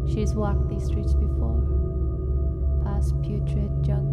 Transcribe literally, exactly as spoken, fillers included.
She's walked these streets before, past putrid junk